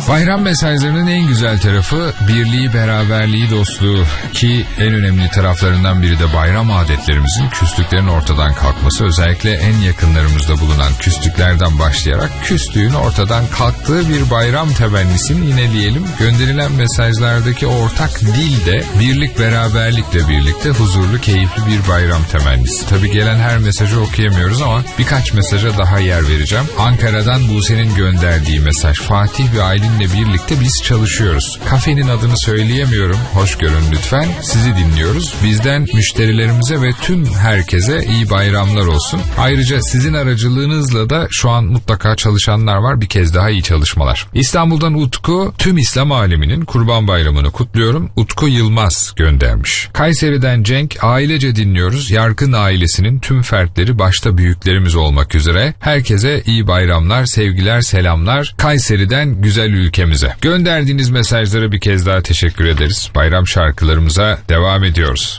Bayram mesajlarının en güzel tarafı birliği, beraberliği, dostluğu ki en önemli taraflarından biri de bayram adetlerimizin, küslüklerin ortadan kalkması. Özellikle en yakınlarımızda bulunan küslüklerden başlayarak küslüğün ortadan kalktığı bir bayram temennisini yineleyelim. Gönderilen mesajlardaki ortak dil de birlik, beraberlikle birlikte huzurlu, keyifli bir bayram temennisi. Tabii gelen her mesajı okuyamıyoruz ama birkaç mesaja daha yer vereceğim. Ankara'dan Buse'nin gönderdiği mesaj: Fatih ve Aylin'le birlikte biz çalışıyoruz. Kafenin adını söyleyemiyorum, hoş görün lütfen. Sizi dinliyoruz. Bizden müşterilerimize ve tüm herkese iyi bayramlar olsun. Ayrıca sizin aracılığınızla da şu an mutlaka çalışanlar var. Bir kez daha iyi çalışmalar. İstanbul'dan Utku, tüm İslam aleminin Kurban Bayramı'nı kutluyorum. Utku Yılmaz göndermiş. Kayseri'den Cenk, ailece dinliyoruz. Yarkın ailesinin tüm fertleri, başta büyüklerimiz olmak üzere herkese iyi bayramlar, sevgiler, selamlar. Kayseri'den güzel ülkemize. Gönderdiğiniz mesajlara bir kez daha teşekkür ederiz. Bayram şarkılarımıza devam ediyoruz.